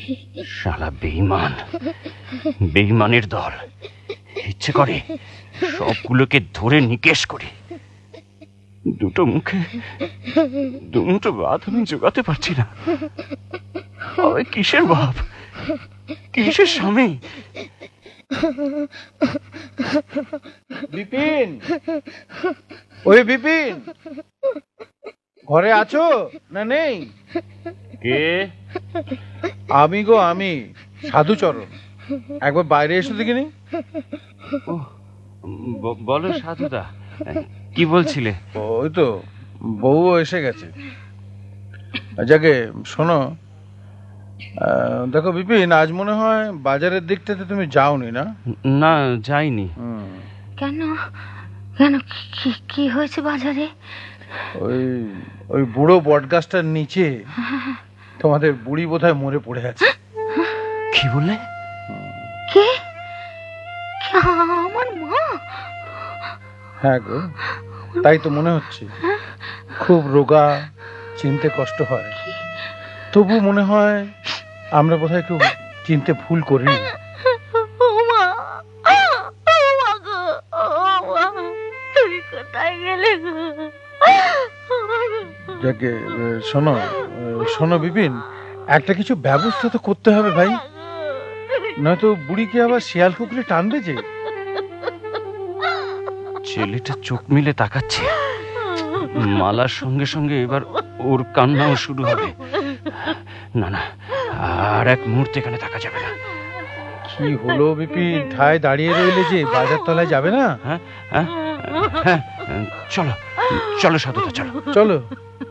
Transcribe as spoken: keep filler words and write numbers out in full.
শালা বেঈমান, বেঈমানের দল। ইচ্ছে করে সবগুলোকে ধরে নিকেশ করি। দুটো মুখে দুটো ভাত আমি জোগাতে পারছি না। ওই কিসের বাপ, কিসের স্বামী? বিপিন, ওই বিপিন, ঘরে আছো না নেই? কে? আমি গো, আমি সাধুচরণ। একবার বাইরে এসো দেখিনি। বলো সাধুদা, কি বলছিলে? ওই তো বউ এসে গেছে। যাকে শোনো, দেখো বিপিন, আজ মনে হয় বাজারের দিকটাতে তুমি যাওনি না? না, যাইনি। কেন কেন কি হয়েছে বাজারে? ওই ওই বুড়ো বটগাছটার নিচে তোমাদের বুড়ি বোধহয় মরে পড়ে আছে। কি বললে? কে? আমার মা? হ্যাঁ গো, তাই তো মনে হচ্ছে। খুব রোগা, চিনতে কষ্ট হয়। তবু মনে হয় আমরা বোধহয় কেউ চিনতে ভুল করিনি। যাকে শোনো শোনো বিপিন, একটা কিছু ব্যবস্থা তো করতে হবে ভাই, নয়তো বুড়িকে আবার শিয়াল কুকুরে টানবে যে। ছেলেটা চোখ মিলে তাকাচ্ছে। মালার সঙ্গে সঙ্গে এবার ওর কান্নাও শুরু হবে। না না, আর এক মুহূর্তে এখানে থাকা যাবে না। কি হলো বিপিন, ঠায় দাঁড়িয়ে রইলে যে? বাজার তলায় যাবে না? হ্যাঁ হ্যাঁ হ্যাঁ, চলো চলো সাধুদা, চলো চলো।